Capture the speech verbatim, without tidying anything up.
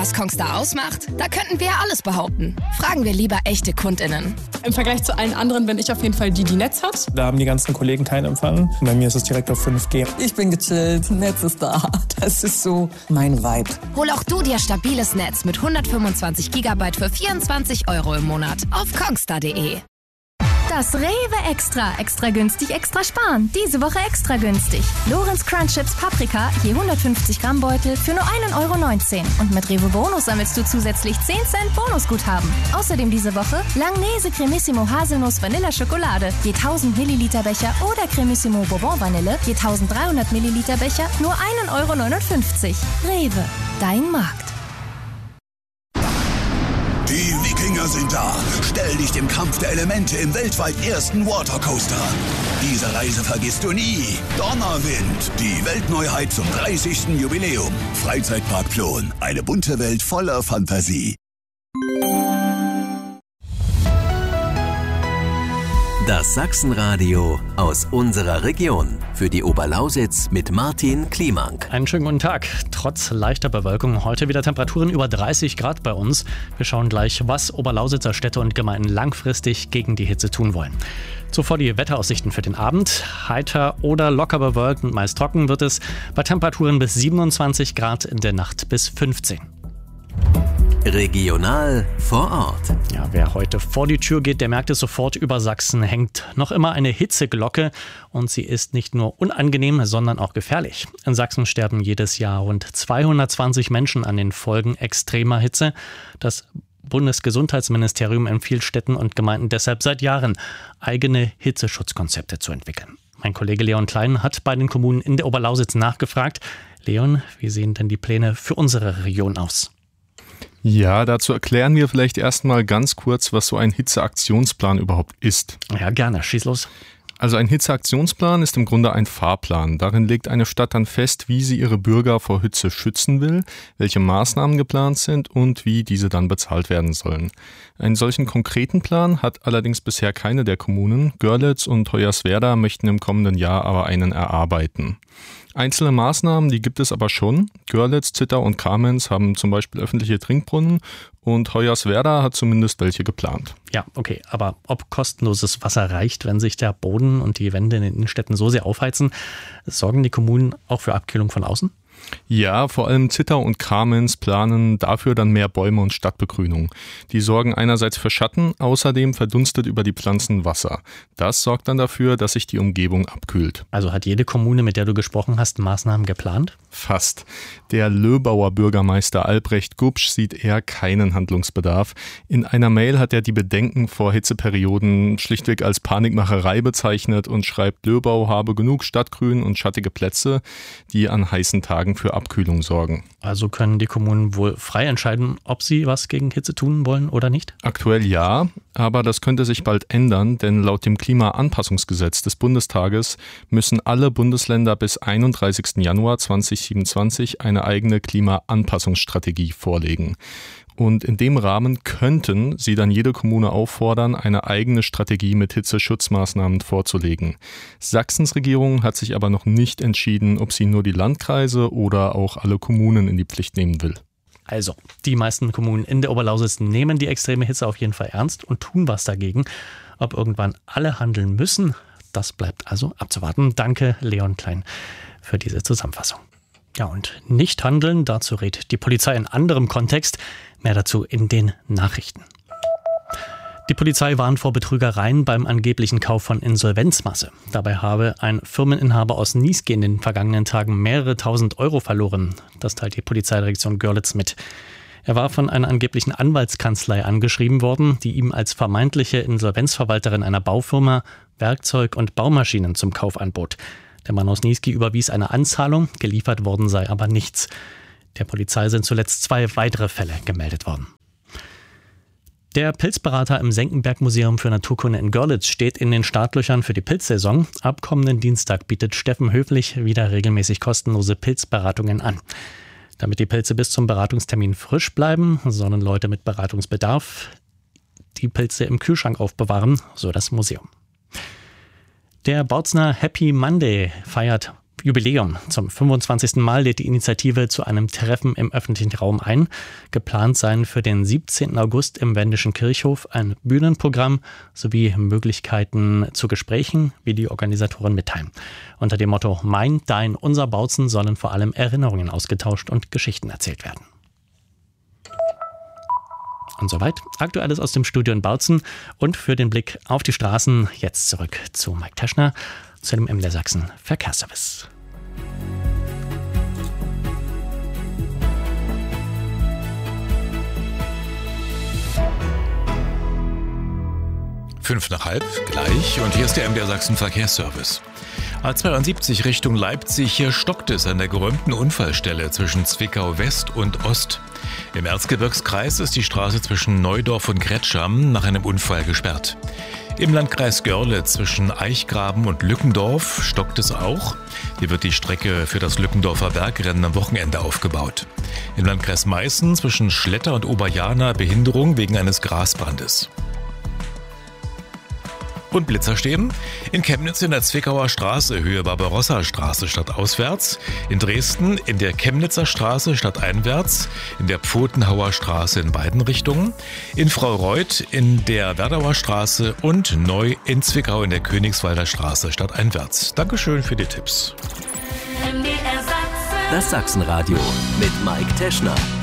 Was Kongstar ausmacht? Da könnten wir ja alles behaupten. Fragen wir lieber echte KundInnen. Im Vergleich zu allen anderen bin ich auf jeden Fall die, die Netz hat. Da haben die ganzen Kollegen keinen Empfang. Bei mir ist es direkt auf fünf G. Ich bin gechillt, Netz ist da. Das ist so mein Vibe. Hol auch du dir stabiles Netz mit hundertfünfundzwanzig Gigabyte für vierundzwanzig Euro im Monat auf kongstar punkt de. Das Rewe Extra. Extra günstig, extra sparen. Diese Woche extra günstig. Lorenz Crunch Chips Paprika, je hundertfünfzig Gramm Beutel für nur ein Euro neunzehn. Und mit Rewe Bonus sammelst du zusätzlich zehn Cent Bonusguthaben. Außerdem diese Woche Langnese Cremissimo Haselnuss Vanilla Schokolade, je tausend Milliliter Becher oder Cremissimo Bourbon Vanille, je dreizehnhundert Milliliter Becher, nur ein Euro neunundfünfzig. Rewe, dein Markt. Die Wikinger sind da. Stell dich dem Kampf der Elemente im weltweit ersten Watercoaster. Diese Reise vergisst du nie. Donnerwind, die Weltneuheit zum dreißigsten Jubiläum. Freizeitpark Plon, eine bunte Welt voller Fantasie. Das Sachsenradio aus unserer Region. Für die Oberlausitz mit Martin Kliemank. Einen schönen guten Tag. Trotz leichter Bewölkung heute wieder Temperaturen über dreißig Grad bei uns. Wir schauen gleich, was Oberlausitzer Städte und Gemeinden langfristig gegen die Hitze tun wollen. Zuvor die Wetteraussichten für den Abend. Heiter oder locker bewölkt und meist trocken wird es. Bei Temperaturen bis siebenundzwanzig Grad, in der Nacht bis fünfzehn. Regional vor Ort. Ja, wer heute vor die Tür geht, der merkt es sofort, über Sachsen hängt noch immer eine Hitzeglocke und sie ist nicht nur unangenehm, sondern auch gefährlich. In Sachsen sterben jedes Jahr rund zweihundertzwanzig Menschen an den Folgen extremer Hitze. Das Bundesgesundheitsministerium empfiehlt Städten und Gemeinden deshalb seit Jahren, eigene Hitzeschutzkonzepte zu entwickeln. Mein Kollege Leon Klein hat bei den Kommunen in der Oberlausitz nachgefragt. Leon, wie sehen denn die Pläne für unsere Region aus? Ja, dazu erklären wir vielleicht erstmal ganz kurz, was so ein Hitzeaktionsplan überhaupt ist. Ja, gerne. Schieß los. Also ein Hitzeaktionsplan ist im Grunde ein Fahrplan. Darin legt eine Stadt dann fest, wie sie ihre Bürger vor Hitze schützen will, welche Maßnahmen geplant sind und wie diese dann bezahlt werden sollen. Einen solchen konkreten Plan hat allerdings bisher keine der Kommunen. Görlitz und Hoyerswerda möchten im kommenden Jahr aber einen erarbeiten. Einzelne Maßnahmen, die gibt es aber schon. Görlitz, Zittau und Kamenz haben zum Beispiel öffentliche Trinkbrunnen und Hoyerswerda hat zumindest welche geplant. Ja, okay, aber ob kostenloses Wasser reicht, wenn sich der Boden und die Wände in den Innenstädten so sehr aufheizen, sorgen die Kommunen auch für Abkühlung von außen? Ja, vor allem Zittau und Kamenz planen dafür dann mehr Bäume und Stadtbegrünung. Die sorgen einerseits für Schatten, außerdem verdunstet über die Pflanzen Wasser. Das sorgt dann dafür, dass sich die Umgebung abkühlt. Also hat jede Kommune, mit der du gesprochen hast, Maßnahmen geplant? Fast. Der Löbauer Bürgermeister Albrecht Gubsch sieht eher keinen Handlungsbedarf. In einer Mail hat er die Bedenken vor Hitzeperioden schlichtweg als Panikmacherei bezeichnet und schreibt, Löbau habe genug Stadtgrün und schattige Plätze, die an heißen Tagen für Abkühlung sorgen. Also können die Kommunen wohl frei entscheiden, ob sie was gegen Hitze tun wollen oder nicht? Aktuell ja, aber das könnte sich bald ändern, denn laut dem Klimaanpassungsgesetz des Bundestages müssen alle Bundesländer bis einunddreißigsten Januar zweitausendsiebenundzwanzig eine eigene Klimaanpassungsstrategie vorlegen. Und in dem Rahmen könnten sie dann jede Kommune auffordern, eine eigene Strategie mit Hitzeschutzmaßnahmen vorzulegen. Sachsens Regierung hat sich aber noch nicht entschieden, ob sie nur die Landkreise oder auch alle Kommunen in die Pflicht nehmen will. Also, die meisten Kommunen in der Oberlausitz nehmen die extreme Hitze auf jeden Fall ernst und tun was dagegen. Ob irgendwann alle handeln müssen, das bleibt also abzuwarten. Danke, Leon Klein, für diese Zusammenfassung. Ja, und nicht handeln, dazu rät die Polizei in anderem Kontext. Mehr dazu in den Nachrichten. Die Polizei warnt vor Betrügereien beim angeblichen Kauf von Insolvenzmasse. Dabei habe ein Firmeninhaber aus Niesky in den vergangenen Tagen mehrere tausend Euro verloren. Das teilt die Polizeidirektion Görlitz mit. Er war von einer angeblichen Anwaltskanzlei angeschrieben worden, die ihm als vermeintliche Insolvenzverwalterin einer Baufirma Werkzeug und Baumaschinen zum Kauf anbot. Der Mann aus Niesky überwies eine Anzahlung, geliefert worden sei aber nichts. Der Polizei sind zuletzt zwei weitere Fälle gemeldet worden. Der Pilzberater im Senckenberg-Museum für Naturkunde in Görlitz steht in den Startlöchern für die Pilzsaison. Ab kommenden Dienstag bietet Steffen Höflich wieder regelmäßig kostenlose Pilzberatungen an. Damit die Pilze bis zum Beratungstermin frisch bleiben, sollen Leute mit Beratungsbedarf die Pilze im Kühlschrank aufbewahren, so das Museum. Der Bautzner Happy Monday feiert Jubiläum. Zum fünfundzwanzigsten Mal lädt die Initiative zu einem Treffen im öffentlichen Raum ein. Geplant seien für den siebzehnten August im Wendischen Kirchhof ein Bühnenprogramm sowie Möglichkeiten zu Gesprächen, wie die Organisatoren mitteilen. Unter dem Motto Mein, Dein, Unser Bautzen sollen vor allem Erinnerungen ausgetauscht und Geschichten erzählt werden. Und soweit Aktuelles aus dem Studio in Bautzen und für den Blick auf die Straßen jetzt zurück zu Mike Teschner, zu dem M D R Sachsen Verkehrsservice. Fünf nach halb, gleich. Und hier ist der M D R Sachsen Verkehrsservice. A zweiundsiebzig Richtung Leipzig, hier stockt es an der geräumten Unfallstelle zwischen Zwickau West und Ost. Im Erzgebirgskreis ist die Straße zwischen Neudorf und Gretscham nach einem Unfall gesperrt. Im Landkreis Görlitz zwischen Eichgraben und Lückendorf stockt es auch. Hier wird die Strecke für das Lückendorfer Bergrennen am Wochenende aufgebaut. Im Landkreis Meißen zwischen Schletter und Oberjana Behinderung wegen eines Grasbrandes. Und Blitzer stehen. In Chemnitz in der Zwickauer Straße, Höhe Barbarossa-Straße stadtauswärts. In Dresden in der Chemnitzer Straße stadteinwärts. In der Pfotenhauer Straße in beiden Richtungen. In Fraureuth in der Werdauer Straße und neu in Zwickau in der Königswalder Straße stadteinwärts. Dankeschön für die Tipps. Das Sachsenradio mit Mike Teschner.